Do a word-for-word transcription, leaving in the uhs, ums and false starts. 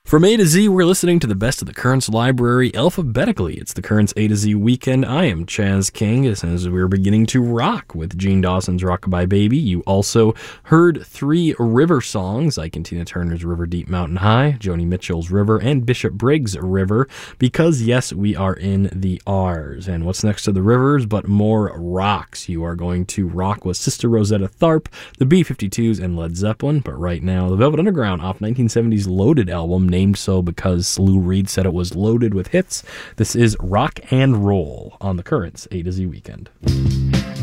From A to Z, we're listening to the best of the Currents library alphabetically. It's the Currents A to Z weekend. I am Chaz King, as we're beginning to rock with Gene Dawson's Rockabye Baby. You also heard three river songs, like Tina Turner's River Deep Mountain High, Joni Mitchell's River, and Bishop Briggs' River, because yes, we are in the R's. And what's next to the rivers but more rocks? You are going to rock with Sister Rosetta Tharpe, the B fifty-twos, and Led Zeppelin. But right now, the Velvet Underground off nineteen seventies Loaded album, named so because Lou Reed said it was loaded with hits. This is Rock and Roll on the Currents A to Z weekend.